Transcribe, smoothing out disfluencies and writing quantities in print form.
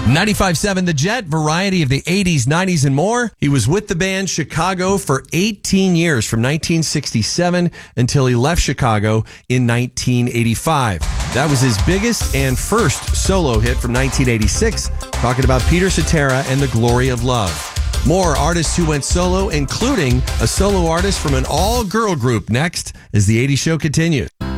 95.7 The Jet, variety of the 80s, 90s, and more. He was with the band Chicago for 18 years, from 1967 until he left Chicago in 1985. That was his biggest and first solo hit from 1986, talking about Peter Cetera and the Glory of Love. More artists who went solo, including a solo artist from an all-girl group, next as the 80s Show continues.